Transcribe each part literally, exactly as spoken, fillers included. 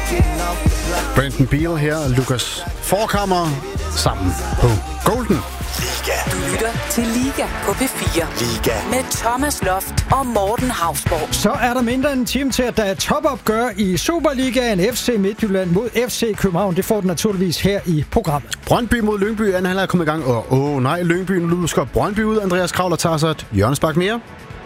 Brandon Beal her og Lukas Forkammer sammen på Golden. Liga. Du lytter til Liga på P fire. Liga. Med Thomas Loft og Morten Hausborg. Så er der mindre end en time til, at der er topopgør i Superligaen. F C Midtjylland mod F C København. Det får den naturligvis her i programmet. Brøndby mod Lyngby. Anden halvleg er kommet i gang. Og åh oh, nej, Lyngby nu lusker Brøndby ud. Andreas Kravler tager sig et hjørnespark mere.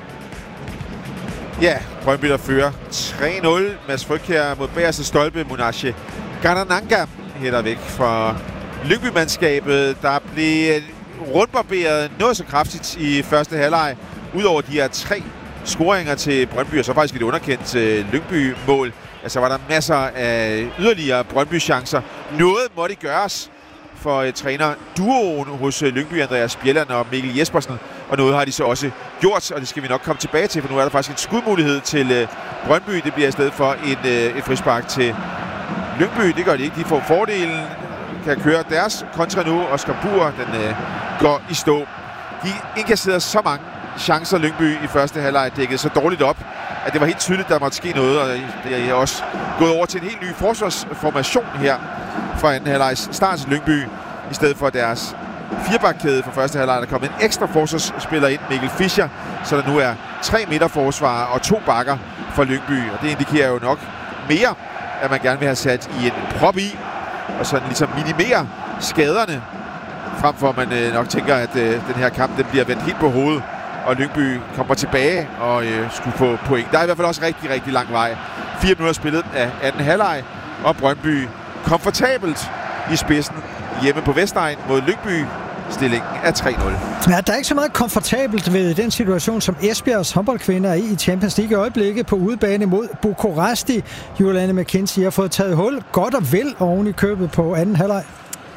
Ja, Brøndby der fører tre nul. Mads Frygkjær mod bagerste stolpe. Munache Garananga hætter væk fra Lyngby-mandskabet. Der blev rundbarberet noget så kraftigt i første halvleg. Udover de her tre scoringer til Brøndby, og så faktisk et underkendt Lyngby-mål. Altså var der masser af yderligere Brøndby-chancer. Noget måtte gøres for uh, træner-duoen hos uh, Lyngby, Andreas Bjelland og Mikkel Jespersen. Og noget har de så også gjort, og det skal vi nok komme tilbage til, for nu er der faktisk en skudmulighed til uh, Brøndby. Det bliver i stedet for et, uh, et frispark til Lyngby. Det gør de ikke. De får fordelen, kan køre deres kontra nu, og Skambur, den uh, går i stå. De indkasserede så mange chancer, Lyngby i første halvleg, dækkede så dårligt op, at det var helt tydeligt, der måtte ske noget, og det er også gået over til en helt ny forsvarsformation her fra anden halvlegs start til Lyngby, i stedet for deres firebakkæde fra første halvleg. Der kom en ekstra forsvarsspiller ind, Mikkel Fischer, så der nu er tre midterforsvarer og to bakker for Lyngby, og det indikerer jo nok mere, at man gerne vil have sat i en prop i, og sådan ligesom minimere skaderne, frem for at man øh, nok tænker, at øh, den her kamp den bliver vendt helt på hovedet, og Lyngby kommer tilbage og øh, skulle få point. Der er i hvert fald også rigtig, rigtig lang vej. Fire minutter spillet af anden halvleg, og Brøndby komfortabelt i spidsen hjemme på Vestegn mod Lyngby. Stillingen er tre nul. Ja, der er ikke så meget komfortabelt ved den situation, som Esbjergs håndboldkvinder er i i Champions League i øjeblikket på udebane mod Bukuresti. Juliane McKenzie har fået taget hul godt og vel oven i købet på anden halvleg.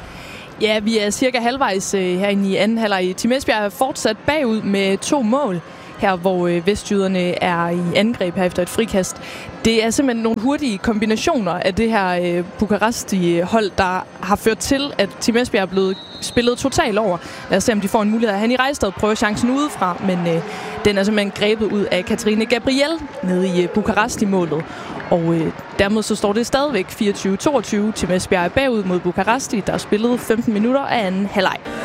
Ja, vi er cirka halvvejs øh, herinde i anden halvleg. Team Esbjerg er fortsat bagud med to mål, her hvor øh, vestjyderne er i angreb her efter et frikast. Det er simpelthen nogle hurtige kombinationer af det her øh, Bukaresti-hold, der har ført til, at Team Esbjerg er blevet spillet totalt over. Lad os se, om de får en mulighed. Han i Rejstad prøver chancen udefra, men øh, den er simpelthen grebet ud af Katrine Gabriel nede i øh, Bukaresti-målet. Og øh, dermed så står det stadigvæk fireogtyve toogtyve. Team Esbjerg er bagud mod Bukaresti, der er spillet femten minutter af anden halvleg.